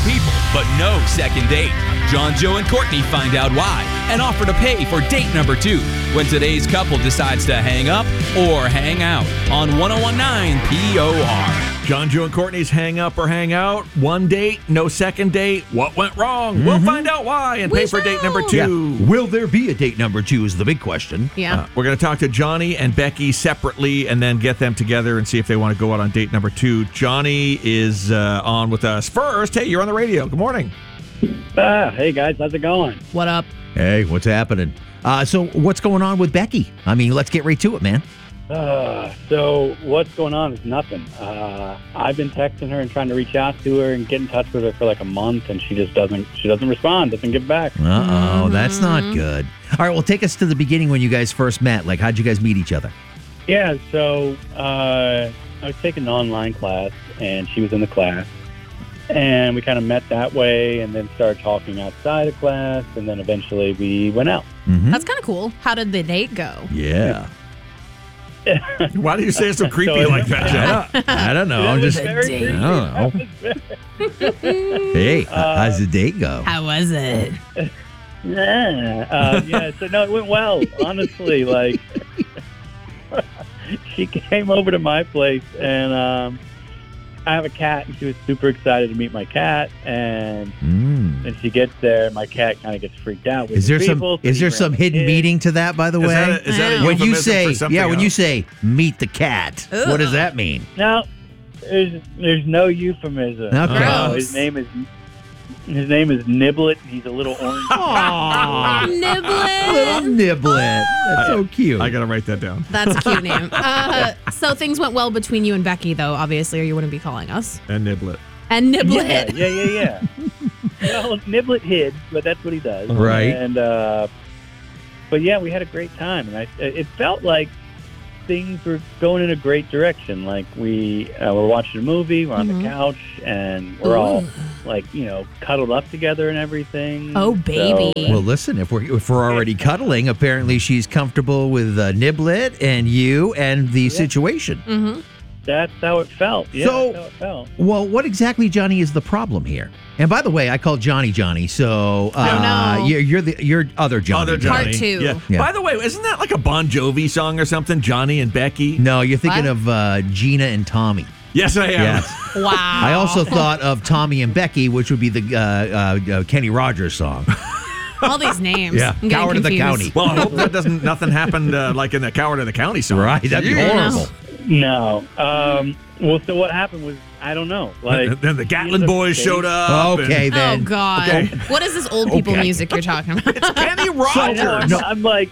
people, but no second date. John, Joe, and Courtney find out why and offer to pay for date number 2 when today's couple decides to hang up or hang out on 101.9 POR. John, Joe, and Courtney's Hang Up or Hang Out. One date, no second date. What went wrong? We'll find out why and pay for date number 2. Yeah. Will there be a date number 2 is the big question. Yeah. We're going to talk to Johnny and Becky separately and then get them together and see if they want to go out on date number 2. Johnny is on with us first. Hey, you're on the radio. Good morning. Hey, guys. How's it going? What up? Hey, what's happening? So what's going on with Becky? I mean, let's get right to it, man. So what's going on is nothing. I've been texting her and trying to reach out to her and get in touch with her for like a month, and she just doesn't respond, doesn't give back. Uh-oh, that's not good. All right, well, take us to the beginning when you guys first met. Like, how'd you guys meet each other? Yeah, so I was taking an online class, and she was in the class. And we kind of met that way and then started talking outside of class, and then eventually we went out. Mm-hmm. That's kind of cool. How did the date go? Yeah. Why do you say it so creepy like that? I don't know. I'm just, I don't know. Hey, how's the date go? How was it? So no, it went well, honestly. Like, she came over to my place, and I have a cat, and she was super excited to meet my cat, and then she gets there, and my cat kind of gets freaked out. Is there some hidden meaning to that, by the way? Is that a when you euphemism say for something when you else? say meet the cat, what does that mean? No, there's no euphemism. Okay. No, his name is Niblet. He's a little orange. Aww, Niblet. little Niblet. That's so cute. I got to write that down. That's a cute name. So things went well between you and Becky, though, obviously, or you wouldn't be calling us. And Niblet. And Niblet. Yeah. Well, Niblet hid, but that's what he does. Right. And but yeah, we had a great time, and it felt like things were going in a great direction. Like we were watching a movie, we're on the couch, and we're all like, cuddled up together and everything. Oh, baby. Well, listen, if we're already cuddling, apparently she's comfortable with Niblet and you and the situation. Mm-hmm. That's how it felt. Yeah, So- that's how it felt. Well, what exactly, Johnny, is the problem here? And by the way, I call Johnny. So no. you're other Johnny. Other Johnny. Part 2. Yeah. By the way, isn't that like a Bon Jovi song or something? Johnny and Becky? No, you're thinking What? of Gina and Tommy. Yes, I am. Yes. Wow. I also thought of Tommy and Becky, which would be the Kenny Rogers song. All these names. Yeah, I'm getting Coward of the confused. County. Well, I hope that nothing happened like in the Coward of the County song. Right, that'd be Jeez. horrible. No. Well, so what happened was, I don't know. Like, Then the Gatlin boys showed up. Okay, and then. Oh, God. Okay. What is this old people Okay. music you're talking about? Kenny I know, Rogers. I'm like,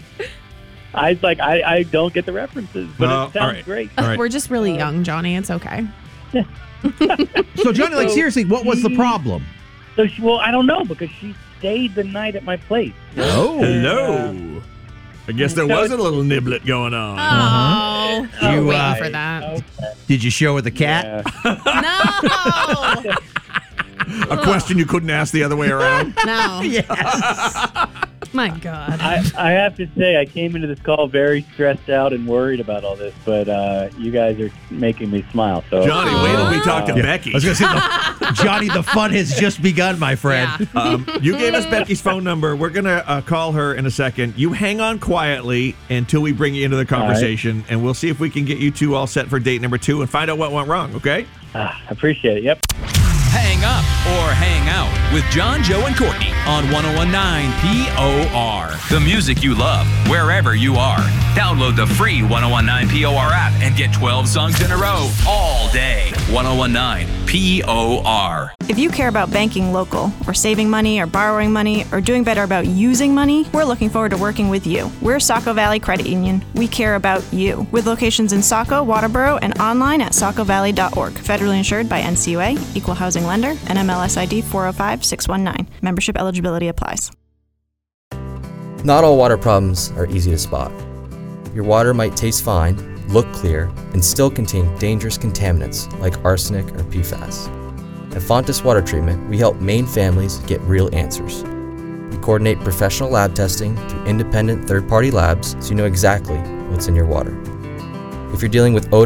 I don't get the references, but Oh, it sounds all right. great. All right. We're just really young, Johnny. It's okay. So, Johnny, like, seriously, what was the problem? So I don't know, because she stayed the night at my place. Oh. Hello. I guess there was a little niblet going on. Oh. You, We're waiting for that. Okay. Did you show her the cat? Yeah. No. A question you couldn't ask the other way around. No. Yes. My God. I have to say, I came into this call very stressed out and worried about all this, but you guys are making me smile. So Johnny, wait till we talk to Becky. I was going to say, Johnny, the fun has just begun, my friend. Yeah. You gave us Becky's phone number. We're going to call her in a second. You hang on quietly until we bring you into the conversation, and we'll see if we can get you two all set for date number 2 and find out what went wrong, okay? I appreciate it. Yep. Hang up or hang out with John, Joe, and Courtney on 101.9 POR. The music you love, wherever you are. Download the free 101.9 POR app and get 12 songs in a row all day. 101.9 POR. If you care about banking local, or saving money, or borrowing money, or doing better about using money, we're looking forward to working with you. We're Saco Valley Credit Union. We care about you. With locations in Saco, Waterboro, and online at sacovalley.org. Federally insured by NCUA, Equal Housing Lender, and MLS ID 405619. Membership eligibility applies. Not all water problems are easy to spot. Your water might taste fine, look clear, and still contain dangerous contaminants like arsenic or PFAS. At Fontes Water Treatment, we help Maine families get real answers. We coordinate professional lab testing through independent third-party labs so you know exactly what's in your water. If you're dealing with odor,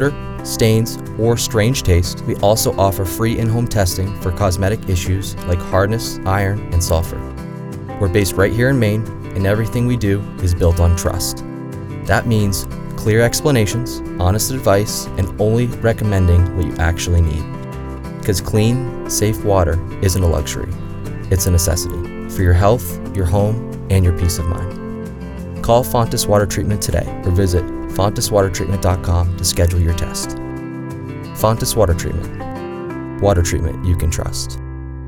stains, or strange taste, we also offer free in-home testing for cosmetic issues like hardness, iron, and sulfur. We're based right here in Maine, and everything we do is built on trust. That means clear explanations, honest advice, and only recommending what you actually need. Because clean, safe water isn't a luxury, it's a necessity for your health, your home, and your peace of mind. Call Fontes Water Treatment today or visit fonteswatertreatment.com to schedule your test. Fontes Water Treatment. Water treatment you can trust.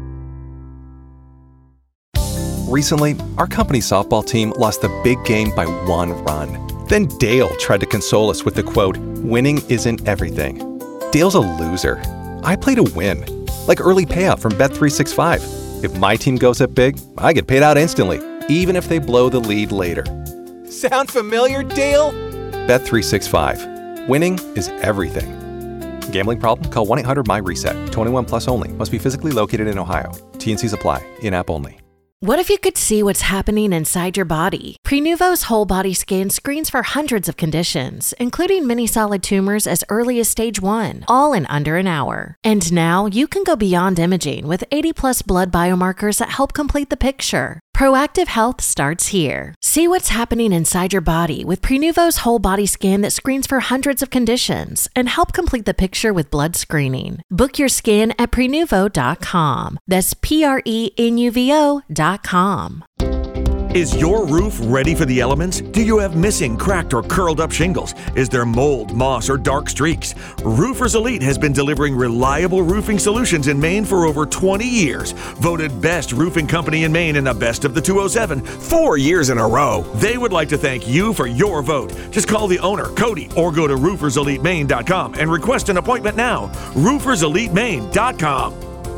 Recently, our company's softball team lost the big game by 1 run. Then Dale tried to console us with the quote, "Winning isn't everything." Dale's a loser. I play to win, like early payout from Bet365. If my team goes up big, I get paid out instantly, even if they blow the lead later. Sound familiar, Dale? Bet365. Winning is everything. Gambling problem? Call 1-800-MY-RESET. 21 plus only. Must be physically located in Ohio. T&Cs apply. In-app only. What if you could see what's happening inside your body? Prenuvo's whole body scan screens for hundreds of conditions, including many solid tumors as early as stage 1, all in under an hour. And now you can go beyond imaging with 80+ blood biomarkers that help complete the picture. Proactive health starts here. See what's happening inside your body with Prenuvo's whole body scan that screens for hundreds of conditions and help complete the picture with blood screening. Book your scan at Prenuvo.com. That's Prenuvo.com. Is your roof ready for the elements? Do you have missing, cracked, or curled up shingles? Is there mold, moss, or dark streaks? Roofers Elite has been delivering reliable roofing solutions in Maine for over 20 years. Voted best roofing company in Maine in the Best of the 207 4 years in a row. They would like to thank you for your vote. Just call the owner, Cody, or go to rooferselitemaine.com and request an appointment now. rooferselitemaine.com.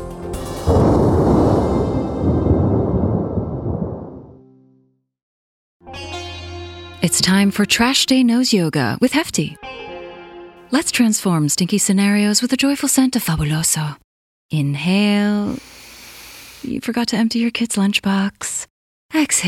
It's time for Trash Day Nose Yoga with Hefty. Let's transform stinky scenarios with a joyful scent of Fabuloso. Inhale. You forgot to empty your kid's lunchbox. Exhale.